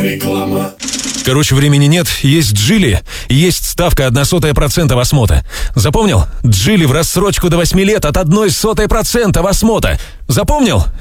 Реклама. Короче, времени нет, есть Джили, есть ставка 0,01% в осмота. Запомнил? Джили в рассрочку до 8 лет от 0,01% в осмота. Запомнил?